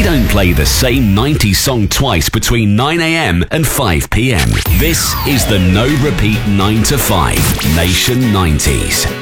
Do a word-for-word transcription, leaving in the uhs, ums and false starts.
We don't play the same nineties song twice between nine a.m. and five p.m. This is the No Repeat nine to five Nation nineties.